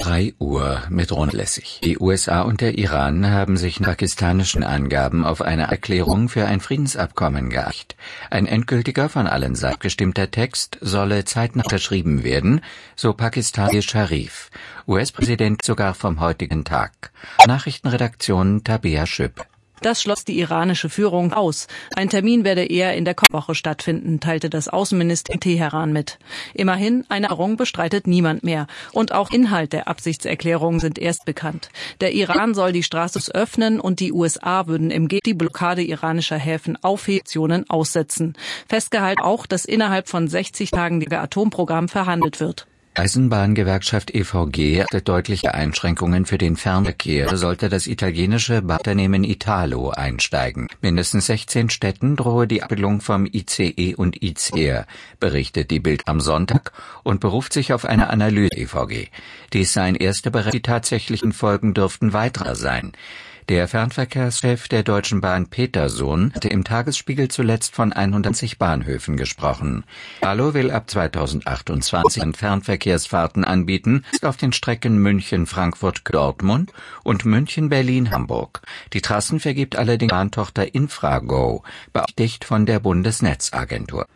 3 Uhr mit Rundlässig. Die USA und der Iran haben sich nach pakistanischen Angaben auf eine Erklärung für ein Friedensabkommen geeinigt. Ein endgültiger, von allen Seiten gestimmter Text solle zeitnah unterschrieben werden, so Pakistani Sharif. US-Präsident sogar vom heutigen Tag. Nachrichtenredaktion Tabea Schüpp. Das schloss die iranische Führung aus. Ein Termin werde eher in der Woche stattfinden, teilte das Außenministerium Teheran mit. Immerhin, eine Einigung bestreitet niemand mehr. Und auch Inhalt der Absichtserklärung sind erst bekannt. Der Iran soll die Straße öffnen und die USA würden im Gegenzug die Blockade iranischer Häfen auf Sanktionen aussetzen. Festgehalten auch, dass innerhalb von 60 Tagen das Atomprogramm verhandelt wird. Eisenbahngewerkschaft EVG hatte deutliche Einschränkungen für den Fernverkehr, sollte das italienische Bahnunternehmen Italo einsteigen. Mindestens 16 Städten drohe die Abwicklung vom ICE und ICER, berichtet die Bild am Sonntag und beruft sich auf eine Analyse EVG. Dies seien erste Berichte, die tatsächlichen Folgen dürften weiterer sein. Der Fernverkehrschef der Deutschen Bahn Petersohn hatte im Tagesspiegel zuletzt von 120 Bahnhöfen gesprochen. Italo will ab 2028 Fernverkehrsfahrten anbieten auf den Strecken München-Frankfurt-Dortmund und München-Berlin-Hamburg. Die Trassen vergibt allerdings Bahntochter Infrago, beaufsichtigt von der Bundesnetzagentur.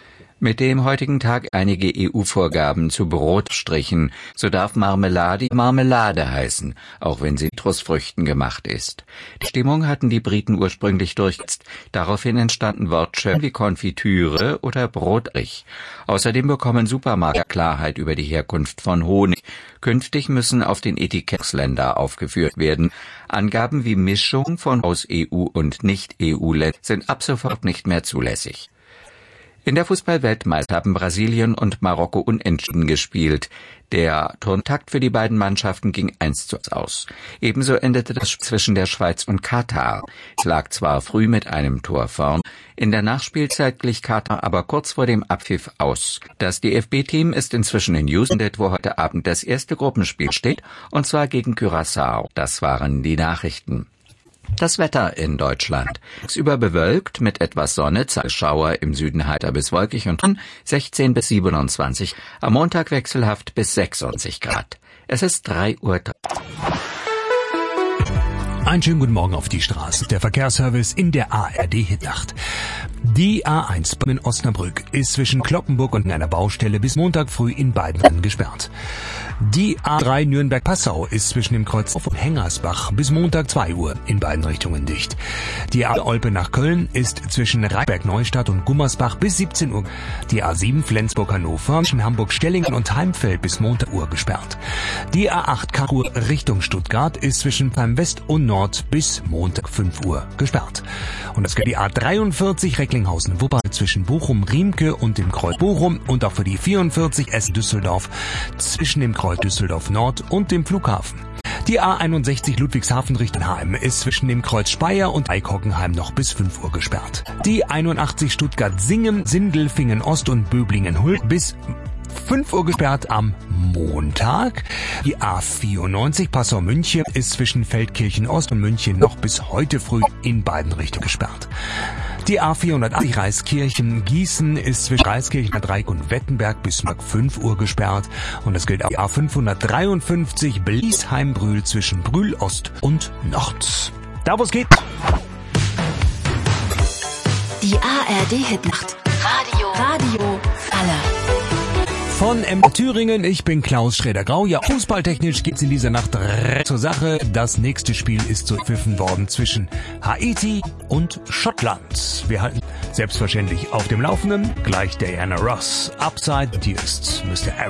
Mit dem heutigen Tag einige EU-Vorgaben zu Brotstrichen, so darf Marmelade Marmelade heißen, auch wenn sie Zitrusfrüchten gemacht ist. Die Stimmung hatten die Briten ursprünglich durchgesetzt, daraufhin entstanden Wortschöpfungen wie Konfitüre oder Brotrich. Außerdem bekommen Supermärkte Klarheit über die Herkunft von Honig. Künftig müssen auf den Etikettländer aufgeführt werden. Angaben wie Mischung von aus EU und Nicht-EU-Ländern sind ab sofort nicht mehr zulässig. In der Fußball-Weltmeisterschaft haben Brasilien und Marokko unentschieden gespielt. Der Turnierauftakt für die beiden Mannschaften ging 1:1 aus. Ebenso endete das Spiel zwischen der Schweiz und Katar. Es lag zwar früh mit einem Tor vorn, in der Nachspielzeit glich Katar aber kurz vor dem Abpfiff aus. Das DFB-Team ist inzwischen in Houston, wo heute Abend das erste Gruppenspiel steht, und zwar gegen Curaçao. Das waren die Nachrichten. Das Wetter in Deutschland. Tagsüber bewölkt mit etwas Sonne, Schauer im Süden heiter bis wolkig und 16 bis 27. Am Montag wechselhaft bis 26 Grad. Es ist 3 Uhr. Einen schönen guten Morgen auf die Straße. Der Verkehrsservice in der ARD-Hitnacht. Die A1 in Osnabrück ist zwischen Cloppenburg und einer Baustelle bis Montag früh in beiden Richtungen gesperrt. Die A3 Nürnberg-Passau ist zwischen dem Kreuz und Hengersbach bis Montag 2 Uhr in beiden Richtungen dicht. Die A Olpe nach Köln ist zwischen Rheinberg-Neustadt und Gummersbach bis 17 Uhr. Die A7 Flensburg-Hannover zwischen Hamburg-Stellingen und Heimfeld bis Montag Uhr gesperrt. Die A8 Karlsruhe Richtung Stuttgart ist zwischen West und Nord bis Montag 5 Uhr gesperrt. Und das geht die A43 Recklinghausen-Wupper zwischen Bochum-Riemke und dem Kreuz Bochum und auch für die 44 Essen-Düsseldorf zwischen dem Kreuz Düsseldorf Nord und dem Flughafen. Die A61 Ludwigshafen Richtung Heim ist zwischen dem Kreuz Speyer und Eickhockenheim noch bis 5 Uhr gesperrt. Die 81 Stuttgart-Singen, Sindelfingen Ost und Böblingen-Hult bis 5 Uhr gesperrt am Montag. Die A94 Passau-München ist zwischen Feldkirchen Ost und München noch bis heute früh in beiden Richtungen gesperrt. Die A480 Reiskirchen-Gießen ist zwischen Reiskirchen, Dreieck und Wettenberg bis 5 Uhr gesperrt. Und das gilt auch die A553 Bliesheim-Brühl zwischen Brühl Ost und Nord. Da wo es geht. Die ARD-Hitnacht. Radio aller. Von Thüringen, ich bin Klaus Schrader-Grau. Ja, fußballtechnisch geht's in dieser Nacht zur Sache. Das nächste Spiel ist so gepfiffen worden zwischen Haiti und Schottland. Wir halten selbstverständlich auf dem Laufenden. Gleich Diana Ross. Upside, hier ist Mr.